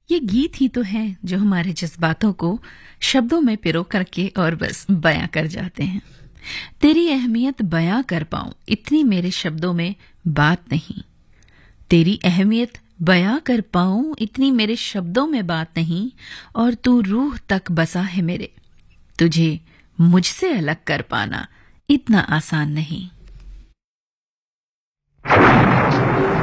ये गीत ही तो हैं जो हमारे जज्बातों को शब्दों में पिरो करके और बस बयां कर जाते हैं। तेरी अहमियत बयां कर पाऊं इतनी मेरे शब्दों में बात नहीं। तेरी अहमियत बयां कर पाऊं इतनी मेरे शब्दों में बात नहीं। और तू रूह तक बसा है मेरे, तुझे मुझसे अलग कर पाना इतना आसान नहीं।